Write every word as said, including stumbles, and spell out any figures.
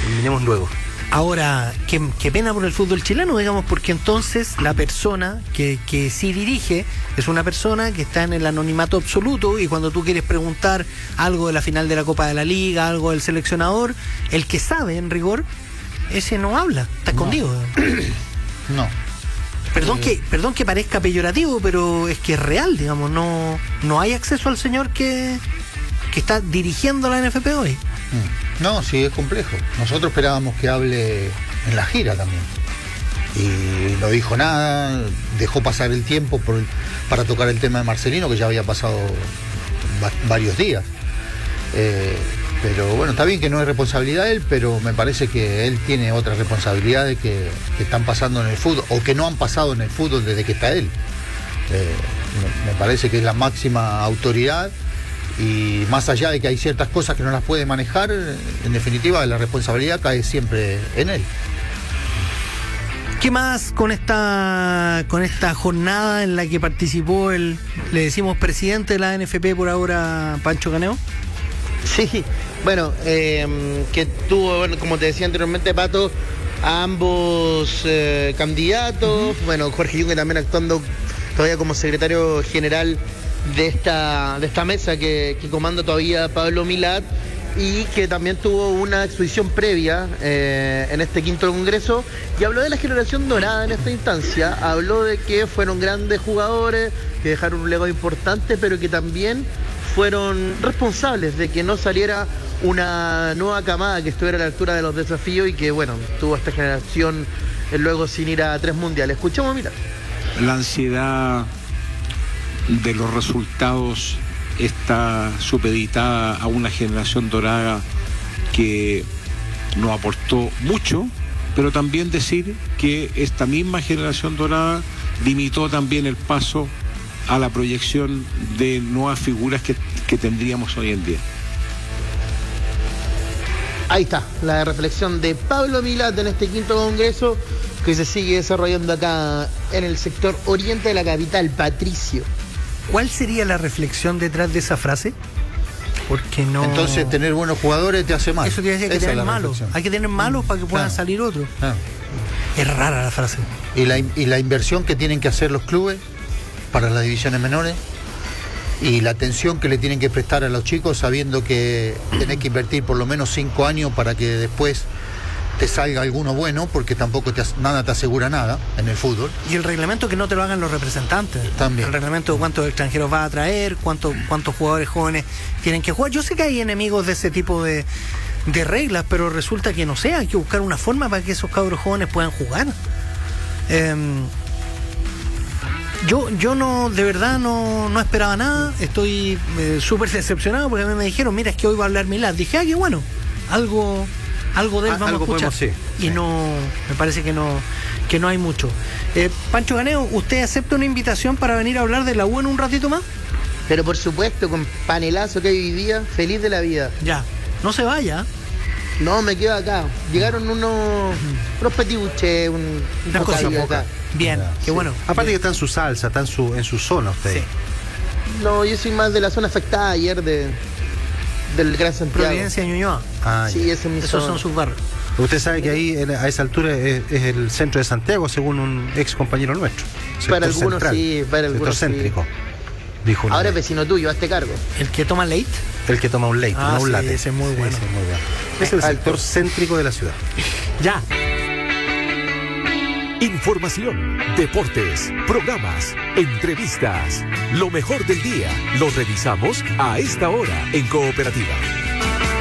terminemos luego. Ahora, qué, qué pena por el fútbol chileno, digamos, porque entonces la persona que, que sí dirige es una persona que está en el anonimato absoluto, y cuando tú quieres preguntar algo de la final de la Copa de la Liga, algo del seleccionador, el que sabe, en rigor, ese no habla, está escondido. No. Perdón, eh... que, perdón que parezca peyorativo, pero es que es real, digamos, no, no hay acceso al señor que, que está dirigiendo la N F P hoy. No, sí, es complejo. Nosotros esperábamos que hable en la gira también. Y no dijo nada, dejó pasar el tiempo por, para tocar el tema de Marcelino, que ya había pasado va, varios días. Eh, pero bueno, está bien que no es responsabilidad de él, pero me parece que él tiene otras responsabilidades que, que están pasando en el fútbol, o que no han pasado en el fútbol desde que está él. Eh, me, me parece que es la máxima autoridad. Y más allá de que hay ciertas cosas que no las puede manejar, en definitiva la responsabilidad cae siempre en él. ¿Qué más con esta con esta jornada en la que participó el, le decimos, presidente de la N F P por ahora, Pancho Caneo? Sí, bueno, eh, que tuvo, bueno, como te decía anteriormente, Pato, a ambos eh, candidatos, uh-huh. Bueno, Jorge Yungue también actuando todavía como secretario general de esta de esta mesa que, que comanda todavía Pablo Milat, y que también tuvo una exposición previa eh, en este quinto congreso, y habló de la generación dorada en esta instancia. Habló de que fueron grandes jugadores, que dejaron un legado importante, pero que también fueron responsables de que no saliera una nueva camada que estuviera a la altura de los desafíos, y que bueno, tuvo esta generación eh, luego sin ir a tres mundiales. Escuchamos a Milat. La ansiedad de los resultados está supeditada a una generación dorada que nos aportó mucho, pero también decir que esta misma generación dorada limitó también el paso a la proyección de nuevas figuras que, que tendríamos hoy en día. Ahí está, la reflexión de Pablo Milat en este quinto congreso que se sigue desarrollando acá en el sector oriente de la capital, Patricio. ¿Cuál sería la reflexión detrás de esa frase? Porque no... Entonces tener buenos jugadores te hace mal. Eso quiere decir que tener malos. Hay que tener malos para que puedan claro. salir otros. Claro. Es rara la frase. Y la, y la inversión que tienen que hacer los clubes para las divisiones menores, y la atención que le tienen que prestar a los chicos, sabiendo que tenés que invertir por lo menos cinco años para que después te salga alguno bueno, porque tampoco te, nada te asegura nada en el fútbol. Y el reglamento que no te lo hagan los representantes. También. El reglamento de cuántos extranjeros va a traer, cuántos, cuántos jugadores jóvenes tienen que jugar. Yo sé que hay enemigos de ese tipo de, de reglas, pero resulta que no sé, hay que buscar una forma para que esos cabros jóvenes puedan jugar. Eh, yo, yo no, de verdad no, no esperaba nada, estoy eh, súper decepcionado, porque a mí me dijeron, mira, es que hoy va a hablar Milat. Dije, ah, qué bueno, algo... Algo de él vamos a escuchar. Podemos, sí. Y no, me parece que no, que no hay mucho. Eh, Pancho Caneo, ¿usted acepta una invitación para venir a hablar de la U en un ratito más? Pero por supuesto, con panelazo que hay hoy día, feliz de la vida. Ya, no se vaya. No, me quedo acá. Llegaron unos, unos petibuches, un, un bocadillo acá. Bien, ya, qué sí. bueno. Aparte que está en su salsa, está en su, en su zona usted. Sí. No, yo soy más de la zona afectada ayer de... del Gran Santiago. Providencia de Ñuñoa. Ah, sí, ese es mi Esos zona. son sus barrios. Usted sabe que ahí a esa altura es, es el centro de Santiago, según un ex compañero nuestro. Para algunos central, sí, para algunos sector céntrico. Sí. Dijo ahora es vecino tuyo, hazte cargo. ¿El que toma leite? El que toma un leite, ah, no un sí, latte. Ese es muy bueno. Sí, sí, muy bueno. Es el sector céntrico de la ciudad. Ya. Información, deportes, programas, entrevistas. Lo mejor del día lo revisamos a esta hora en Cooperativa.